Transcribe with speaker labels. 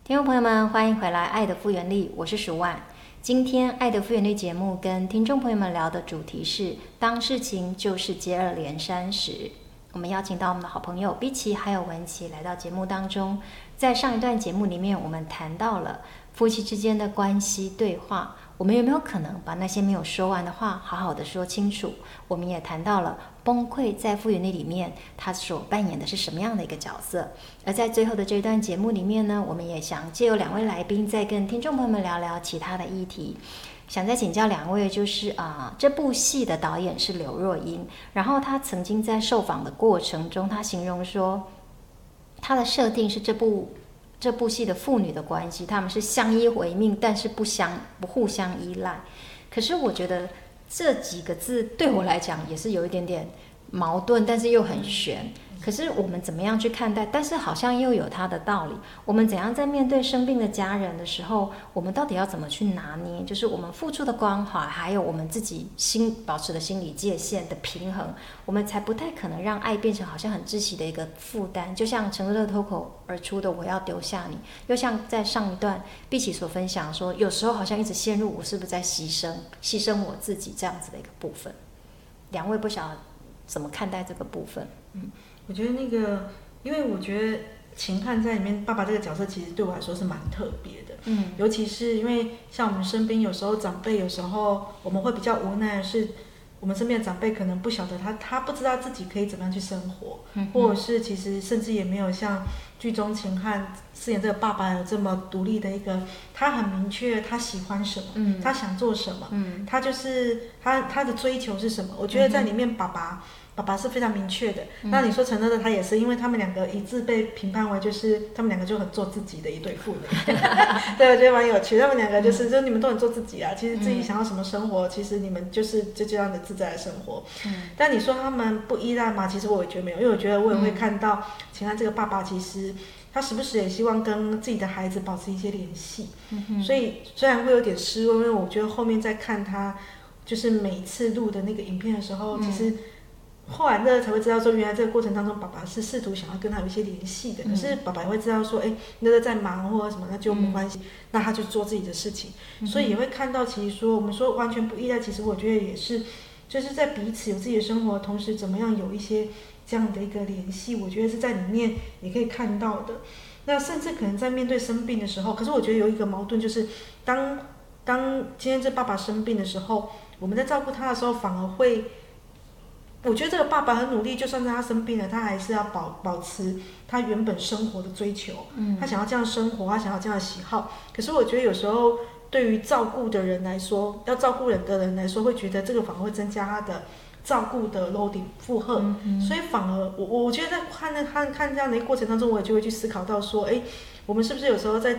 Speaker 1: 听众朋友们，欢迎回来《爱的复原力》，我是蜀婉。今天《爱的复原力》节目跟听众朋友们聊的主题是：当事情就是接二连三时。我们邀请到我们的好朋友碧琪还有文琪来到节目当中。在上一段节目里面，我们谈到了夫妻之间的关系对话，我们有没有可能把那些没有说完的话好好的说清楚？我们也谈到了崩溃在复原力里面他所扮演的是什么样的一个角色。而在最后的这一段节目里面呢，我们也想借由两位来宾再跟听众朋友们聊聊其他的议题。想再请教两位，就是这部戏的导演是刘若英，然后他曾经在受访的过程中，他形容说他的设定是这部戏的父女的关系，他们是相依为命，但是不互相依赖。可是我觉得这几个字对我来讲也是有一点点矛盾，但是又很悬。可是我们怎么样去看待？但是好像又有它的道理。我们怎样在面对生病的家人的时候，我们到底要怎么去拿捏？就是我们付出的关怀，还有我们自己保持的心理界限的平衡，我们才不太可能让爱变成好像很窒息的一个负担。就像陈乐脱口而出的"我要丢下你"，又像在上一段碧琪所分享说，有时候好像一直陷入我是不是在牺牲我自己这样子的一个部分。两位不晓得怎么看待这个部分？
Speaker 2: 我觉得因为我觉得秦汉在里面爸爸这个角色其实对我来说是蛮特别的，尤其是因为像我们身边有时候长辈，有时候我们会比较无奈的是，我们身边的长辈可能不晓得他不知道自己可以怎么样去生活，或者是其实甚至也没有像剧中秦汉饰演这个爸爸有这么独立的一个，他很明确他喜欢什么，他想做什么，他就是他的追求是什么。我觉得在里面爸爸是非常明确的。那你说陈乐的他也是，因为他们两个一致被评判为就是他们两个就很做自己的一对父女。对，我觉得蛮有趣。他们两个就是你们都很做自己啊，其实自己想要什么生活，其实你们就这样的自在的生活。但你说他们不依赖吗？其实我也觉得没有，因为我觉得我也会看到秦汉这个爸爸其实他时不时也希望跟自己的孩子保持一些联系，所以虽然会有点失落，因为我觉得后面在看他就是每一次录的那个影片的时候，其实后来乐才会知道说，原来这个过程当中爸爸是试图想要跟他有一些联系的，可是爸爸也会知道说，乐在忙或者什么，那就没关系，那他就做自己的事情，所以也会看到其实说我们说完全不依赖，其实我觉得也是就是在彼此有自己的生活的同时，怎么样有一些这样的一个联系，我觉得是在里面也可以看到的。那甚至可能在面对生病的时候，可是我觉得有一个矛盾，就是当今天这爸爸生病的时候，我们在照顾他的时候，反而会，我觉得这个爸爸很努力，就算是他生病了，他还是要保持他原本生活的追求，他想要这样生活，他想要这样的喜好。可是我觉得有时候对于照顾的人来说，要照顾人的人来说，会觉得这个反而会增加他的照顾的 loading 负荷，所以反而我觉得在看这样的一个过程当中，我也就会去思考到说，我们是不是有时候在